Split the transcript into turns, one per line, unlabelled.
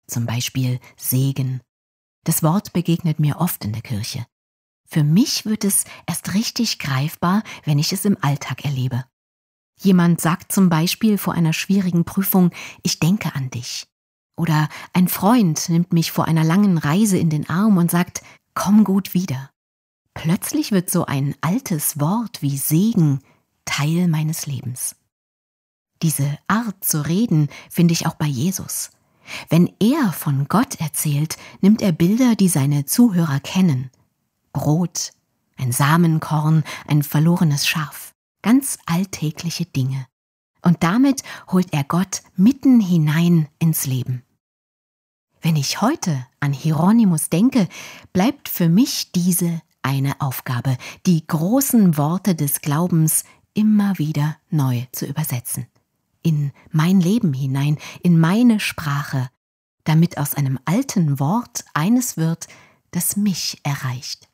zum Beispiel Segen. Das Wort begegnet mir oft in der Kirche. Für mich wird es erst richtig greifbar, wenn ich es im Alltag erlebe. Jemand sagt zum Beispiel vor einer schwierigen Prüfung, ich denke an dich. Oder ein Freund nimmt mich vor einer langen Reise in den Arm und sagt, komm gut wieder. Plötzlich wird so ein altes Wort wie Segen Teil meines Lebens. Diese Art zu reden finde ich auch bei Jesus. Wenn er von Gott erzählt, nimmt er Bilder, die seine Zuhörer kennen. Brot, ein Samenkorn, ein verlorenes Schaf, ganz alltägliche Dinge. Und damit holt er Gott mitten hinein ins Leben. Wenn ich heute an Hieronymus denke, bleibt für mich diese eine Aufgabe, die großen Worte des Glaubens immer wieder neu zu übersetzen. In mein Leben hinein, in meine Sprache, damit aus einem alten Wort eines wird, das mich erreicht.